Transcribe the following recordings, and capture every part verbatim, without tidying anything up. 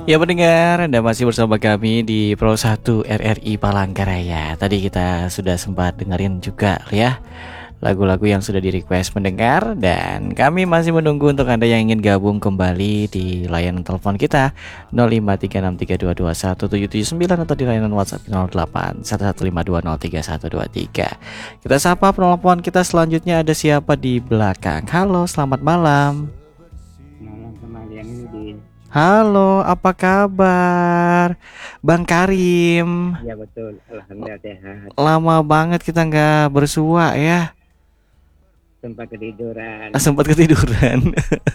Ya pendengar, Anda masih bersama kami di Pro satu R R I Palangkaraya. Tadi kita sudah sempat dengerin juga ya lagu-lagu yang sudah di-request pendengar. Dan kami masih menunggu untuk Anda yang ingin gabung kembali di layanan telepon kita nol lima tiga enam tiga dua dua satu tujuh tujuh sembilan atau di layanan WhatsApp nol delapan satu satu lima dua nol tiga satu dua tiga. Kita sapa penelpon kita selanjutnya, ada siapa di belakang? Halo, selamat malam. Malam kembali Aminuddin. Halo, apa kabar Bang Karim? Ya betul, alhamdulillah sehat. Lama banget kita nggak bersua ya. Sempat ketiduran. Ah, sempat ketiduran.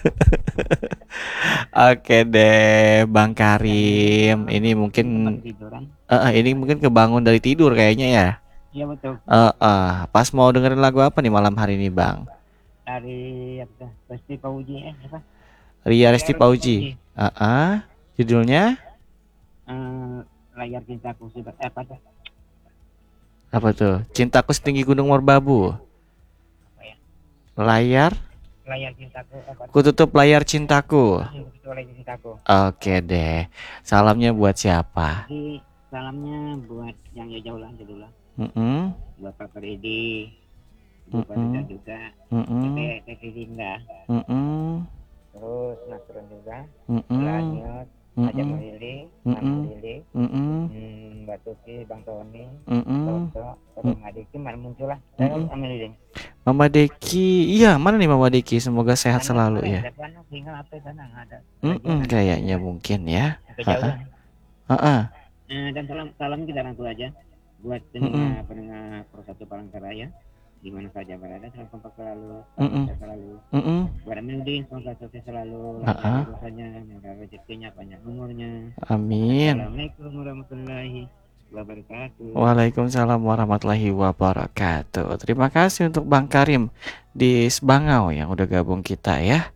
Oke deh, Bang Karim. Ini mungkin uh, ini mungkin kebangun dari tidur kayaknya ya. Iya betul. Uh, uh, pas mau dengerin lagu apa nih malam hari ini, Bang? Dari apa? Resti Pauji eh apa? Ria Resti Pauji. Uh, uh, judulnya? Uh, layar cintaku sudah eh, apa tuh? Apa tuh? Cintaku setinggi gunung merbabu. Apa ya? Layar? Layar cintaku apa? Ku tutup layar cintaku. Tutup layar cintaku. Oke deh. Salamnya buat siapa? Jadi, salamnya buat yang jauh-jauh lah dulu lah. Mm -mm. Buat Pak Fredi, Mm Pak -mm. Rida juga, Mm -mm. Teh Teh Linda, Mm -mm. terus Nasrun juga, Mm -mm. Lanyot, Mm Ajak -mm. Lili, Mm Mama -mm. Lili, Mm -mm. hmm, Mbak Tuki, Bang Tony, Mm -mm. Toto, Toto Ngadiki, mana muncul lah. Saya Mm -mm. ambil ini. Mama Deki, iya mana nih Mama Deki? Semoga sehat selalu ya. Depan tinggal apa sana nggak ada. Mm -mm, kayaknya mungkin ya. Kejauhan. Heeh. Eh, dan salam salam kita rangkul aja buat pendengar pendengar Pro satu Palangkaraya di mana saja berada, selamat kompak selalu, selamat selalu. Mm Buat Aminuddin semoga sukses selalu, Heeh. lancar usahanya, semoga rezekinya panjang umurnya. Amin. Assalamualaikum warahmatullahi wabarakatuh. Waalaikumsalam warahmatullahi wabarakatuh. Terima kasih untuk Bang Karim di Sebangau yang udah gabung kita ya.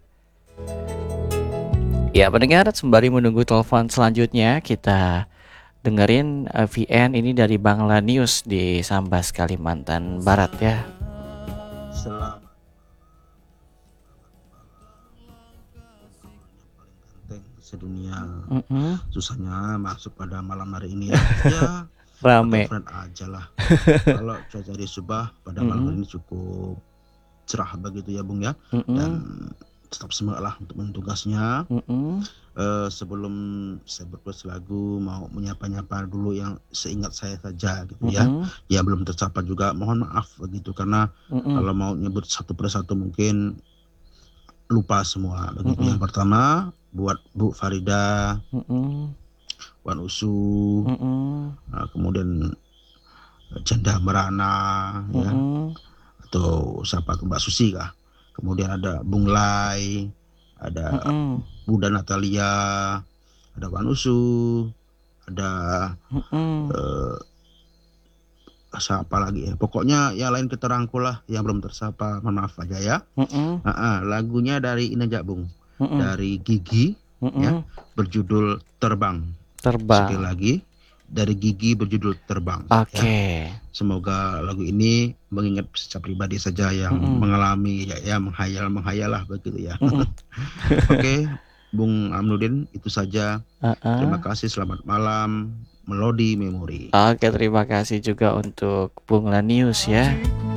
Ya pendengar, sembari menunggu telepon selanjutnya, kita dengerin uh, V N ini dari Bang Lanius di Sambas, Kalimantan Barat ya. Selamat paling sedunia. Mm-hmm. Susahnya masuk pada malam hari ini ya. Ya rame aja lah. Kalau cuaca di Subah pada malam hari ini cukup cerah begitu ya Bung ya. Mm-hmm. Dan tetap semangat lah untuk mentugasnya. Mm-hmm. Uh, sebelum saya berpuas lagu mau menyapa-nyapa dulu yang seingat saya saja gitu ya. Mm-hmm. Ya belum tercapai juga, mohon maaf begitu karena mm-hmm. kalau mau nyebut satu persatu mungkin lupa semua begitu. Mm-hmm. Yang pertama buat Bu Farida, mm-hmm. Wan Usu, mm-hmm. uh, kemudian Janda Merana, mm-hmm. ya, atau siapa Mbak Susi kah. Kemudian ada Bung Lai, ada mm-hmm. Bunda Natalia, ada Wan Usu, ada mm-hmm. uh, siapa lagi ya. Pokoknya yang lain kita rangkul lah, yang belum tersapa, mohon maaf aja ya. Mm-hmm. Uh-uh, lagunya dari Ina Jabung, mm-hmm. dari Gigi, mm-hmm. ya, berjudul Terbang. Terbang. Sekali lagi dari Gigi berjudul Terbang. Oke. Okay. Ya. Semoga lagu ini mengingat secara pribadi saja yang mm-hmm. mengalami ya, ya menghayal menghayal lah begitu ya. Mm-hmm. Oke, okay, Bung Aminuddin itu saja. Uh-uh. Terima kasih, selamat malam. Melodi Memori. Oke, okay, terima kasih juga untuk Bung Lanius ya.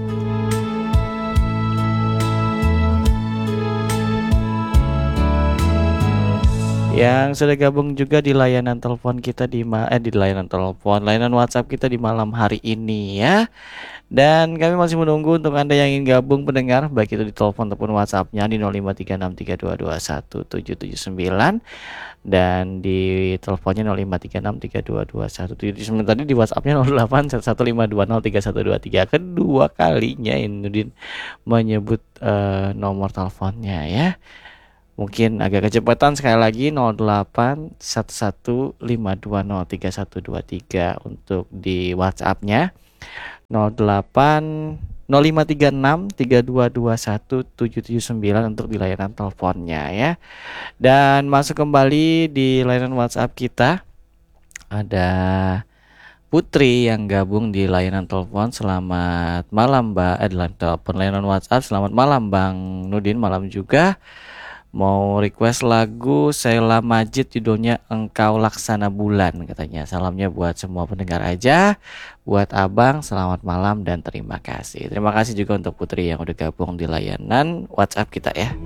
Yang sudah gabung juga di layanan telepon kita di ma- eh di layanan telepon, layanan WhatsApp kita di malam hari ini ya. Dan kami masih menunggu untuk Anda yang ingin gabung pendengar, baik itu di telepon ataupun WhatsApp-nya di nol lima tiga enam tiga dua dua satu tujuh tujuh sembilan dan di teleponnya nol lima tiga enam tiga dua dua satu tujuh tujuh sembilan, tadi di WhatsApp-nya nol delapan satu satu lima dua nol tiga satu dua tiga. Kedua kalinya Indudin menyebut uh, nomor teleponnya ya. Mungkin agak kecepatan, sekali lagi nol delapan satu satu lima dua nol tiga satu dua tiga untuk di WhatsApp-nya, nol delapan nol lima tiga enam tiga dua dua satu tujuh tujuh sembilan untuk di layanan teleponnya ya. Dan masuk kembali di layanan WhatsApp kita, ada Putri yang gabung di layanan telepon. Selamat malam Mbak, eh, di layanan telepon layanan WhatsApp. Selamat malam Bang Nudin, malam juga Mau request lagu Sheila Majid, judulnya Engkau Laksana Bulan katanya. Salamnya buat semua pendengar aja. Buat Abang, selamat malam dan terima kasih. Terima kasih juga untuk Putri yang udah gabung di layanan WhatsApp kita ya.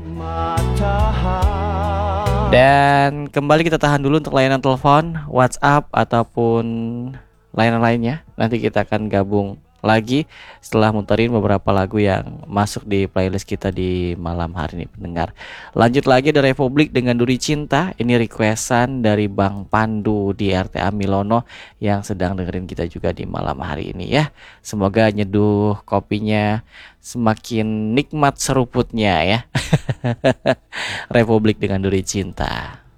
Dan kembali kita tahan dulu untuk layanan telepon, WhatsApp ataupun layanan lainnya. Nanti kita akan gabung lagi setelah muterin beberapa lagu yang masuk di playlist kita di malam hari ini pendengar. Lanjut lagi ada Republik dengan Duri Cinta. Ini requestan dari Bang Pandu di R T A Milono yang sedang dengerin kita juga di malam hari ini ya. Semoga nyeduh kopinya semakin nikmat seruputnya ya. Republik dengan Duri Cinta.